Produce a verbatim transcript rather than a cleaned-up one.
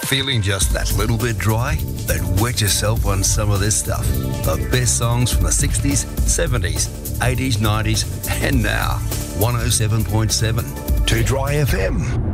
Feeling just that little bit dry? Then wet yourself on some of this stuff. The best songs from the sixties, seventies, eighties, nineties, and now. one oh seven point seven. Two Dry F M.